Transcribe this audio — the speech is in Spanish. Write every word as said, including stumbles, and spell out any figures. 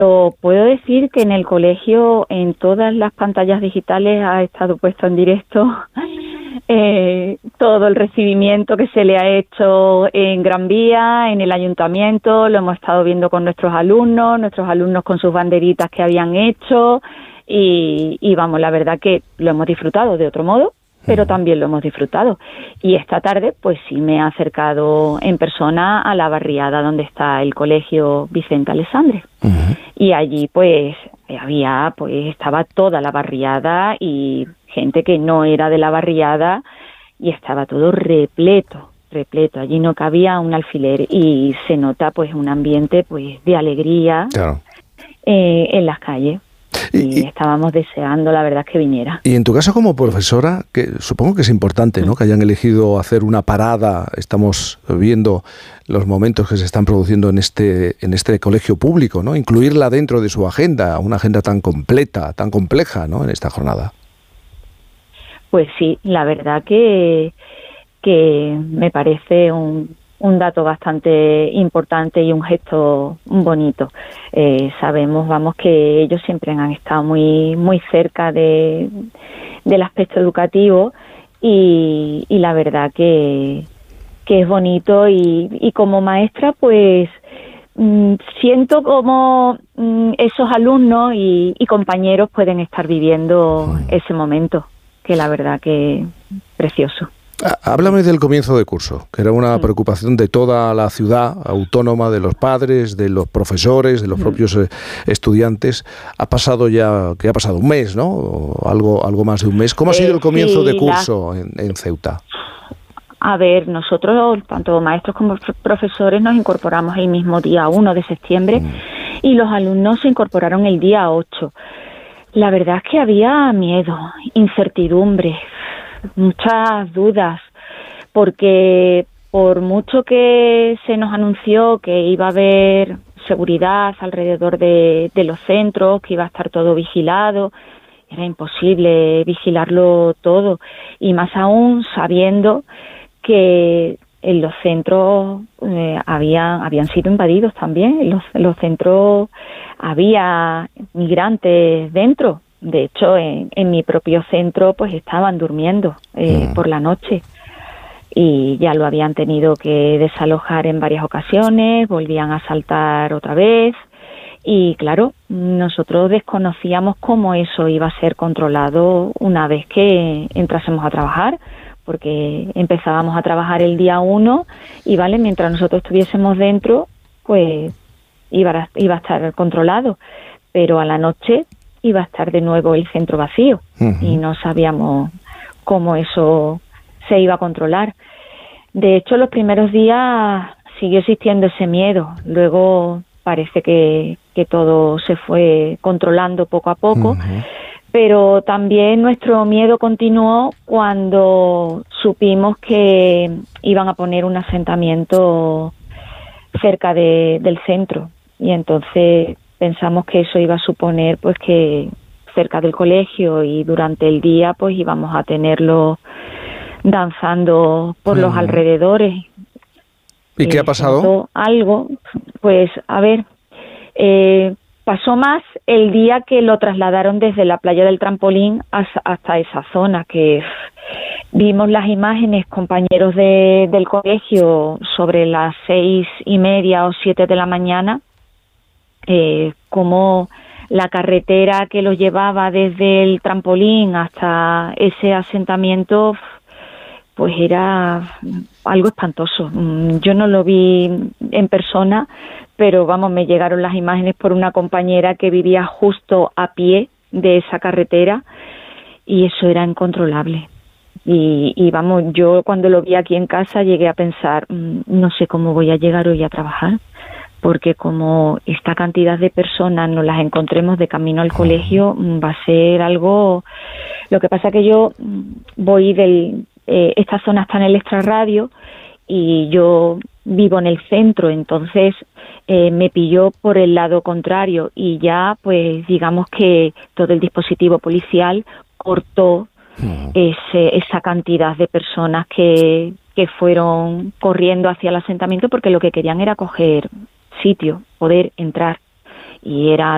Pero puedo decir que en el colegio, en todas las pantallas digitales, ha estado puesto en directo eh, todo el recibimiento que se le ha hecho en Gran Vía, en el ayuntamiento. Lo hemos estado viendo con nuestros alumnos, nuestros alumnos con sus banderitas que habían hecho. Y, y vamos, la verdad que lo hemos disfrutado de otro modo, pero también lo hemos disfrutado. Y esta tarde, pues sí me he acercado en persona a la barriada donde está el colegio Vicente Alessandre. Uh-huh. Y allí, pues, había, pues, estaba toda la barriada y gente que no era de la barriada y estaba todo repleto, repleto. Allí no cabía un alfiler y se nota, pues, un ambiente, pues, de alegría claro. eh, en las calles. Y, y estábamos deseando, la verdad, que viniera. Y en tu caso como profesora, que supongo que es importante, ¿no?, que hayan elegido hacer una parada. Estamos viendo los momentos que se están produciendo en este en este colegio público, ¿no? Incluirla dentro de su agenda, una agenda tan completa, tan compleja, ¿no?, en esta jornada. Pues sí, la verdad que, que me parece un... un dato bastante importante y un gesto bonito. Eh, sabemos, vamos, que ellos siempre han estado muy muy cerca de del aspecto educativo y, y la verdad que, que es bonito y, y como maestra, pues mm, siento como mm, esos alumnos y, y compañeros pueden estar viviendo ese momento, que la verdad que precioso. Háblame del comienzo de curso, que era una preocupación de toda la ciudad autónoma, de los padres, de los profesores, de los propios estudiantes. Ha pasado ya, que ha pasado un mes, ¿no? O algo, algo más de un mes. ¿Cómo ha sido el comienzo de curso en, en Ceuta? A ver, nosotros, tanto maestros como profesores, nos incorporamos el mismo día uno de septiembre mm. y los alumnos se incorporaron el día ocho. La verdad es que había miedo, incertidumbre, muchas dudas, porque por mucho que se nos anunció que iba a haber seguridad alrededor de, de los centros, que iba a estar todo vigilado, era imposible vigilarlo todo, y más aún sabiendo que en los centros eh, habían, habían sido invadidos también, en los, en los centros había migrantes dentro. De hecho, en, en mi propio centro, pues estaban durmiendo eh, mm. por la noche y ya lo habían tenido que desalojar en varias ocasiones, volvían a saltar otra vez y, claro, nosotros desconocíamos cómo eso iba a ser controlado una vez que entrásemos a trabajar, porque empezábamos a trabajar el día uno y, vale, mientras nosotros estuviésemos dentro, pues iba a, iba a estar controlado, pero a la noche iba a estar de nuevo el centro vacío uh-huh. y no sabíamos cómo eso se iba a controlar. De hecho, los primeros días siguió existiendo ese miedo. Luego parece que, que todo se fue controlando poco a poco, uh-huh. pero también nuestro miedo continuó cuando supimos que iban a poner un asentamiento cerca de, del centro y entonces pensamos que eso iba a suponer pues que cerca del colegio y durante el día pues íbamos a tenerlo danzando por uh-huh. los alrededores. ¿Y qué ha pasado? Algo, pues a ver, eh, pasó más el día que lo trasladaron desde la playa del Trampolín hasta esa zona, que vimos las imágenes, compañeros de, del colegio, sobre las seis y media o siete de la mañana, eh, como la carretera que los llevaba desde el Trampolín hasta ese asentamiento, pues era algo espantoso. Yo no lo vi en persona, pero vamos, me llegaron las imágenes por una compañera que vivía justo a pie de esa carretera y eso era incontrolable. Y, y vamos, yo cuando lo vi aquí en casa llegué a pensar, no sé cómo voy a llegar hoy a trabajar, porque como esta cantidad de personas nos las encontremos de camino al colegio, va a ser algo... Lo que pasa que yo voy del... Eh, esta zona está en el extrarradio y yo vivo en el centro, entonces eh, me pilló por el lado contrario y ya, pues digamos que todo el dispositivo policial cortó ese, esa cantidad de personas que, que fueron corriendo hacia el asentamiento porque lo que querían era coger sitio, poder entrar, y era